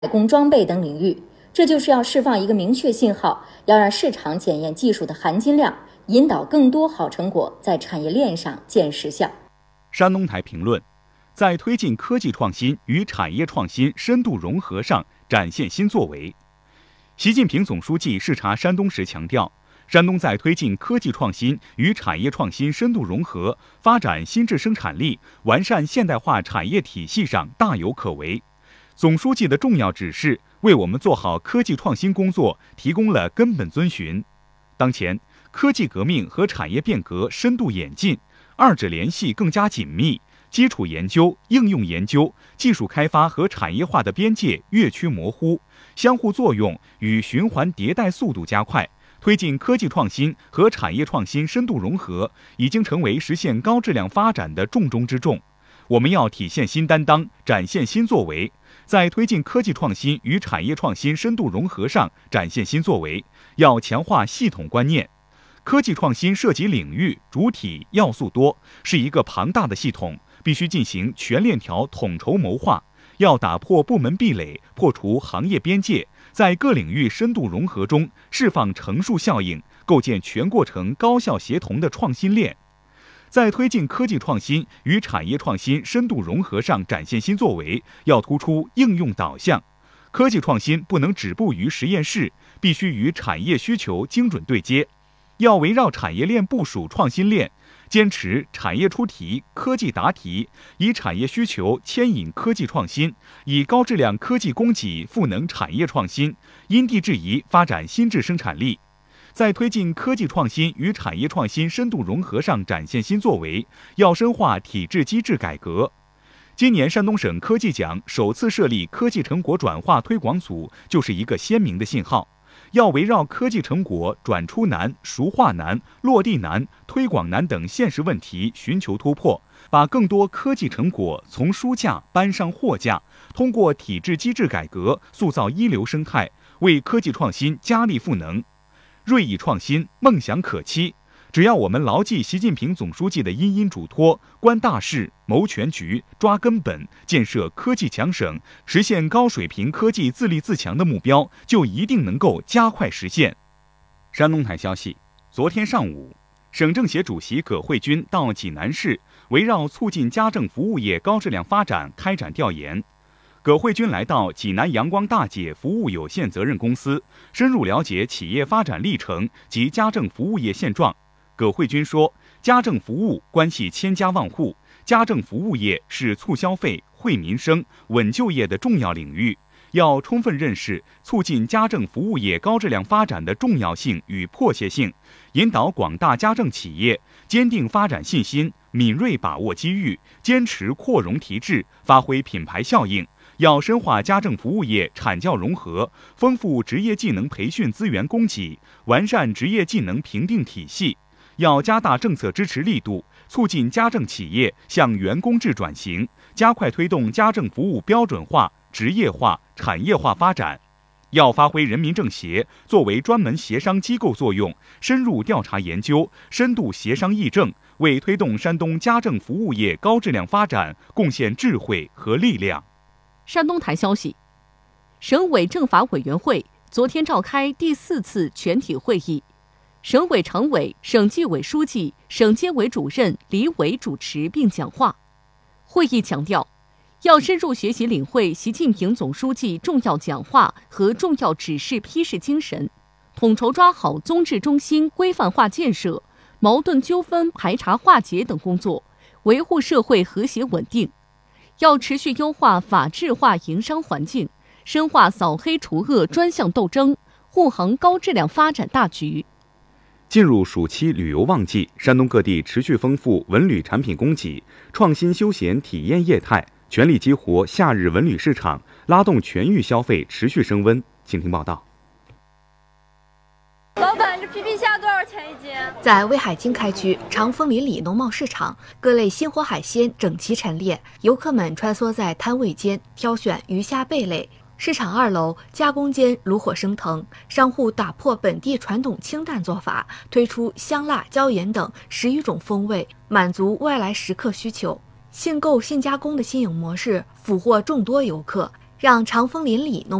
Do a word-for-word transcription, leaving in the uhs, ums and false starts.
工装备等领域。这就是要释放一个明确信号，要让市场检验技术的含金量，引导更多好成果在产业链上见实效。 山东台评论，在推进科技创新与产业创新深度融合上展现新作为。习近平总书记视察山东时强调，山东在推进科技创新与产业创新深度融合、发展新质生产力、完善现代化产业体系上大有可为。总书记的重要指示为我们做好科技创新工作提供了根本遵循。当前，科技革命和产业变革深度演进，二者联系更加紧密，基础研究、应用研究、技术开发和产业化的边界越趋模糊，相互作用与循环迭代速度加快，推进科技创新和产业创新深度融合，已经成为实现高质量发展的重中之重。我们要体现新担当，展现新作为，在推进科技创新与产业创新深度融合上展现新作为，要强化系统观念。科技创新涉及领域、主体、要素多，是一个庞大的系统，必须进行全链条统筹谋划，要打破部门壁垒，破除行业边界，在各领域深度融合中释放乘数效应，构建全过程高效协同的创新链。在推进科技创新与产业创新深度融合上展现新作为，要突出应用导向。科技创新不能止步于实验室，必须与产业需求精准对接。要围绕产业链部署创新链，坚持产业出题、科技答题，以产业需求牵引科技创新，以高质量科技供给赋能产业创新，因地制宜发展新质生产力。在推进科技创新与产业创新深度融合上展现新作为，要深化体制机制改革。今年山东省科技奖首次设立科技成果转化推广组，就是一个鲜明的信号。要围绕科技成果转出难、熟化难、落地难、推广难等现实问题寻求突破，把更多科技成果从书架搬上货架，通过体制机制改革塑造一流生态，为科技创新加力赋能。锐意创新，梦想可期。只要我们牢记习近平总书记的殷殷嘱托，观大势、谋全局、抓根本，建设科技强省，实现高水平科技自立自强的目标，就一定能够加快实现。山东台消息，昨天上午，省政协主席葛慧君到济南市，围绕促进家政服务业高质量发展开展调研。葛慧君来到济南阳光大姐服务有限责任公司，深入了解企业发展历程及家政服务业现状。葛慧君说，家政服务关系千家万户，家政服务业是促消费、惠民生、稳就业的重要领域，要充分认识促进家政服务业高质量发展的重要性与迫切性，引导广大家政企业坚定发展信心，敏锐把握机遇，坚持扩容提质，发挥品牌效应。要深化家政服务业产教融合，丰富职业技能培训资源供给，完善职业技能评定体系。要加大政策支持力度，促进家政企业向员工制转型，加快推动家政服务标准化、职业化、产业化发展。要发挥人民政协作为专门协商机构作用，深入调查研究，深度协商议政，为推动山东家政服务业高质量发展贡献智慧和力量。 山东台消息，省委政法委员会昨天召开第四次全体会议，省委常委、省纪委书记、省监委主任李伟主持并讲话。会议强调，要深入学习领会习近平总书记重要讲话和重要指示批示精神，统筹抓好宗治中心规范化建设、矛盾纠纷排查化解等工作，维护社会和谐稳定。要持续优化法治化营商环境，深化扫黑除恶专项斗争，护航高质量发展大局。 进入暑期旅游旺季，山东各地持续丰富文旅产品供给，创新休闲体验业态，全力激活夏日文旅市场，拉动全域消费持续升温。请听报道。 老板，这皮皮虾多少钱一斤？ 在威海经开区长风林里农贸市场，各类鲜活海鲜整齐陈列，游客们穿梭在摊位间挑选鱼虾贝类。市场二楼加工间炉火升腾，商户打破本地传统清淡做法，推出香辣椒盐等十余种风味，满足外来食客需求。现购现加工的新颖模式俘获众多游客。 让长风邻里农